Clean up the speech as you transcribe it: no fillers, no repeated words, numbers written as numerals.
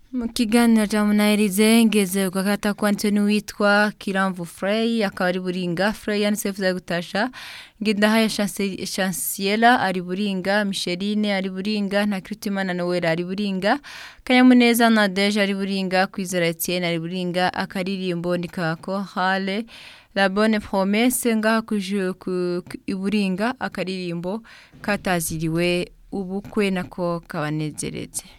Mu kiganiro ja Munahirize ngeze ugakata kwanditse n'uwitwa Kiramvu Frey akaba ari Buringa. Frey yanditse fuza gutasha Ngendahaye Chanciela ari Buringa, Micheline ari Buringa, Ntakiritimana Noel ari Buringa, Kanyamuneza Nadege ari Buringa, Kwizera Etienne ari Buringa. Akaririmbo ni kako Hale La Bonne Promesse ngaha ku Buringa, akaririmbo kataziriwe ubukwe nako kabanezereze.